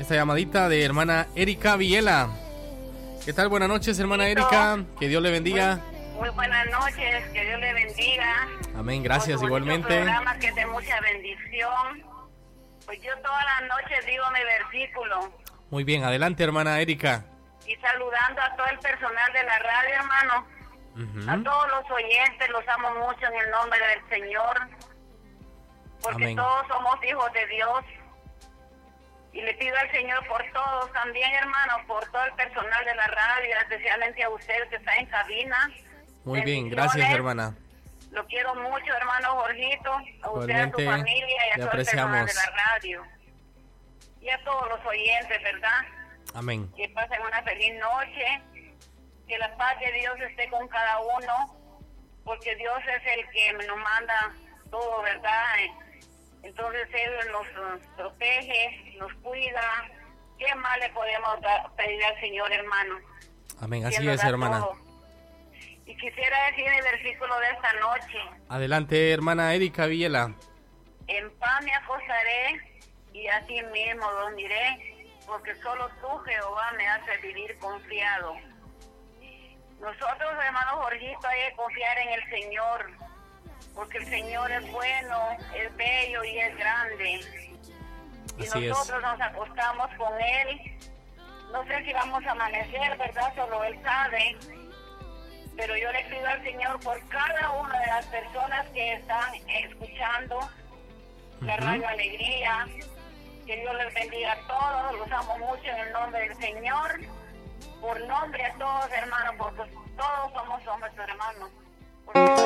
esta llamadita de hermana Erika Villela. ¿Qué tal? Buenas noches, hermana Erika. Que Dios le bendiga. Muy buenas noches, que Dios le bendiga. Amén, gracias igualmente. Un programa que es de mucha bendición. Pues yo todas las noches digo mi versículo. Muy bien, adelante, hermana Erika. Y saludando a todo el personal de la radio, hermano. A todos los oyentes, los amo mucho en el nombre del Señor. Porque Amén. Todos somos hijos de Dios. Y le pido al Señor por todos también, hermano, por todo el personal de la radio, especialmente a usted que está en cabina. Muy bien, gracias, hermana. Lo quiero mucho, hermano Jorgito, a usted, Igualmente, a su familia y a le todo el personal apreciamos. de la radio. Y a todos los oyentes, ¿verdad? Amén. Que pasen una feliz noche, que la paz de Dios esté con cada uno, porque Dios es el que nos manda todo, ¿verdad? Entonces Él nos protege, nos cuida. ¿Qué más le podemos pedir al Señor, hermano? Amén, así Él nos es, da hermana. todo. Y quisiera decir el versículo de esta noche. Adelante, hermana Erika Villela. En paz me acostaré y así mismo dormiré, porque solo tú, Jehová, me haces vivir confiado. Nosotros, hermano Jorgito, hay que confiar en el Señor, porque el Señor es bueno, es bello y es grande. Y Así nosotros nos acostamos con Él. No sé si vamos a amanecer, ¿verdad? Solo Él sabe. Pero yo le pido al Señor por cada una de las personas que están escuchando la Radio Alegría. Que Dios les bendiga a todos. Los amo mucho en el nombre del Señor. Por nombre a todos, hermanos, porque todos somos hombres, hermanos.